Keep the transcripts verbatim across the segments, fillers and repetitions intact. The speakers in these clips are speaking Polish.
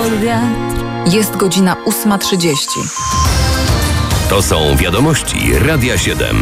pod wiatr. Jest godzina ósma trzydzieści. To są wiadomości Radia siedem.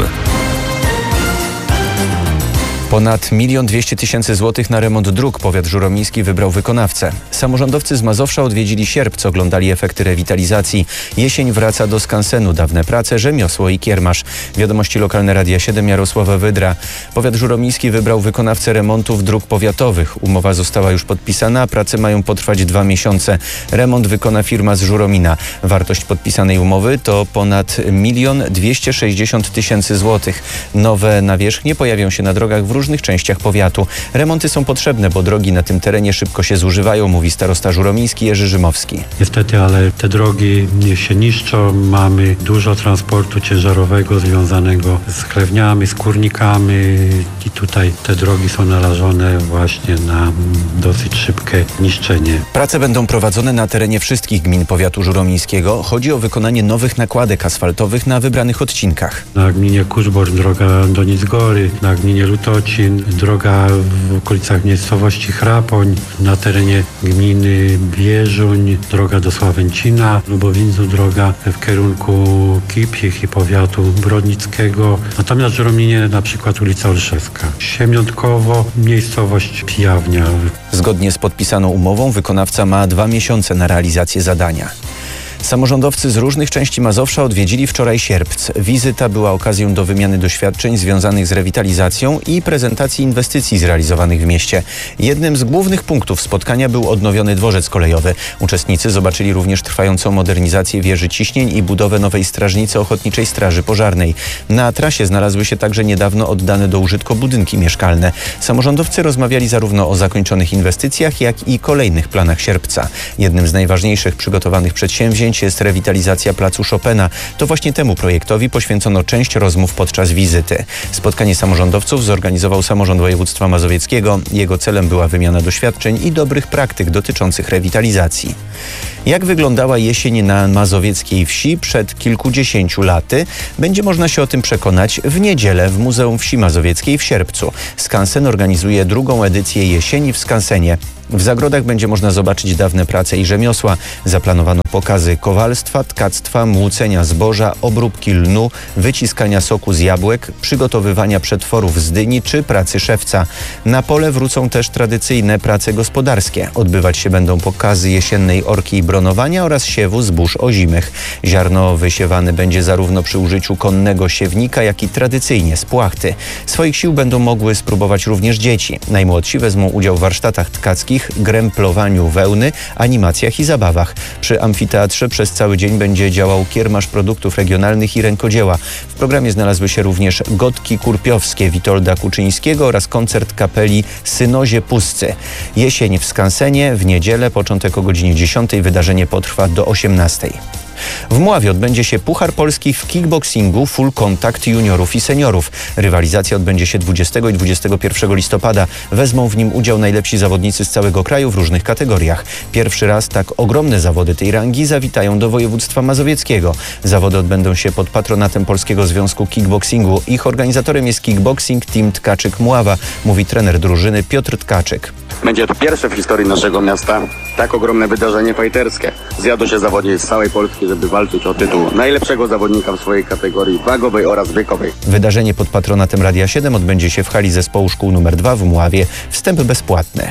Ponad milion dwieście tysięcy złotych na remont dróg powiat żuromiński wybrał wykonawcę. Samorządowcy z Mazowsza odwiedzili Sierpc, oglądali efekty rewitalizacji. Jesień wraca do skansenu, dawne prace, rzemiosło i kiermasz. Wiadomości lokalne Radia siedem, Jarosława Wydra. Powiat żuromiński wybrał wykonawcę remontów dróg powiatowych. Umowa została już podpisana, a prace mają potrwać dwa miesiące. Remont wykona firma z Żuromina. Wartość podpisanej umowy to ponad milion dwieście sześćdziesiąt tysięcy złotych. Nowe nawierzchnie pojawią się na drogach w różnych częściach powiatu. Remonty są potrzebne, bo drogi na tym terenie szybko się zużywają, mówi starosta żuromiński Jerzy Rzymowski. Niestety, ale te drogi się niszczą. Mamy dużo transportu ciężarowego związanego z chlewniami, z kurnikami i tutaj te drogi są narażone właśnie na dosyć szybkie niszczenie. Prace będą prowadzone na terenie wszystkich gmin powiatu żuromińskiego. Chodzi o wykonanie nowych nakładek asfaltowych na wybranych odcinkach. Na gminie Kuszbor droga do Nicgory, na gminie Lutocin droga w okolicach miejscowości Chrapoń, na terenie gminy Bieżuń droga do Sławęcina, Lubowindzu droga w kierunku Kipich i powiatu brodnickiego. Natomiast w Żurominie na przykład ulica Olszewska. Siemiątkowo miejscowość Pijawnia. Zgodnie z podpisaną umową wykonawca ma dwa miesiące na realizację zadania. Samorządowcy z różnych części Mazowsza odwiedzili wczoraj Sierpc. Wizyta była okazją do wymiany doświadczeń związanych z rewitalizacją i prezentacji inwestycji zrealizowanych w mieście. Jednym z głównych punktów spotkania był odnowiony dworzec kolejowy. Uczestnicy zobaczyli również trwającą modernizację wieży ciśnień i budowę nowej strażnicy Ochotniczej Straży Pożarnej. Na trasie znalazły się także niedawno oddane do użytku budynki mieszkalne. Samorządowcy rozmawiali zarówno o zakończonych inwestycjach, jak i kolejnych planach Sierpca. Jednym z najważniejszych przygotowanych przedsięwzięć jest rewitalizacja placu Chopina. To właśnie temu projektowi poświęcono część rozmów podczas wizyty. Spotkanie samorządowców zorganizował Samorząd Województwa Mazowieckiego. Jego celem była wymiana doświadczeń i dobrych praktyk dotyczących rewitalizacji. Jak wyglądała jesień na mazowieckiej wsi przed kilkudziesięciu laty? Będzie można się o tym przekonać w niedzielę w Muzeum Wsi Mazowieckiej w Sierpcu. Skansen organizuje drugą edycję Jesieni w Skansenie. W zagrodach będzie można zobaczyć dawne prace i rzemiosła. Zaplanowano pokazy kowalstwa, tkactwa, młócenia zboża, obróbki lnu, wyciskania soku z jabłek, przygotowywania przetworów z dyni czy pracy szewca. Na pole wrócą też tradycyjne prace gospodarskie. Odbywać się będą pokazy jesiennej orki i bronowania oraz siewu zbóż ozimych. Ziarno wysiewane będzie zarówno przy użyciu konnego siewnika, jak i tradycyjnie z płachty. Swoich sił będą mogły spróbować również dzieci. Najmłodsi wezmą udział w warsztatach tkackich, gremplowaniu wełny, animacjach i zabawach. Przy amfiteatrze przez cały dzień będzie działał kiermasz produktów regionalnych i rękodzieła. W programie znalazły się również gotki kurpiowskie Witolda Kuczyńskiego oraz koncert kapeli Synozie Puscy. Jesień w Skansenie w niedzielę, początek o godzinie dziesiątej, wydarzenie potrwa do osiemnastej. W Mławie odbędzie się Puchar Polski w kickboxingu Full Contact juniorów i seniorów. Rywalizacja odbędzie się dwudziestego i dwudziestego pierwszego listopada. Wezmą w nim udział najlepsi zawodnicy z całego kraju w różnych kategoriach. Pierwszy raz tak ogromne zawody tej rangi zawitają do województwa mazowieckiego. Zawody odbędą się pod patronatem Polskiego Związku Kickboxingu. Ich organizatorem jest Kickboxing Team Tkaczyk Mława, mówi trener drużyny Piotr Tkaczyk. Będzie to pierwsze w historii naszego miasta tak ogromne wydarzenie fajterskie. Zjadą się zawodnicy z całej Polski, żeby walczyć o tytuł najlepszego zawodnika w swojej kategorii wagowej oraz wiekowej. Wydarzenie pod patronatem Radia siedem odbędzie się w hali zespołu szkół numer dwa w Mławie. Wstęp bezpłatny.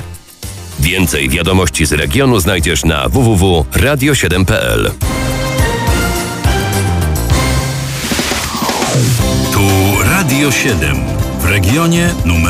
Więcej wiadomości z regionu znajdziesz na w w w kropka radio siedem kropka p l. Tu Radio siedem w regionie numer